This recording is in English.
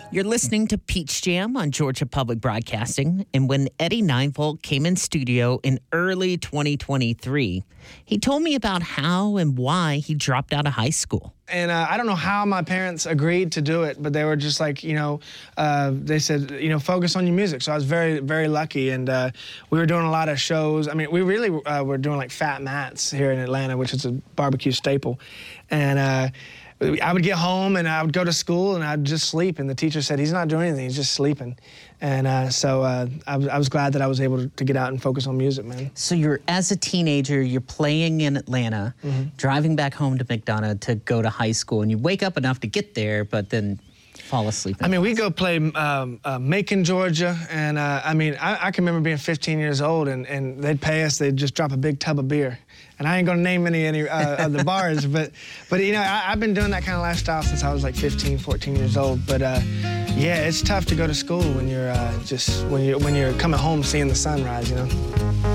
You're listening to Peach Jam on Georgia Public Broadcasting. And when Eddie Ninevolt came in studio in early 2023, he told me about how and why he dropped out of high school. And I don't know how my parents agreed to do it, but they were just like, they said, focus on your music. So I was very, very lucky. And we were doing a lot of shows. I mean, we really were doing like Fat Matt's here in Atlanta, which is a barbecue staple. And I would get home and I would go to school and I'd just sleep. And the teacher said, he's not doing anything, he's just sleeping. And so I was glad that I was able to get out and focus on music, man. So as a teenager, you're playing in Atlanta, driving back home to McDonough to go to high school, and you wake up enough to get there, but then fall asleep. I mean, we go play Macon, Georgia, and I can remember being 15 years old, and they'd pay us, they'd just drop a big tub of beer. And I ain't gonna name any of the bars, but I've been doing that kind of lifestyle since I was like 15, 14 years old. But yeah, it's tough to go to school when you're when you're coming home seeing the sunrise,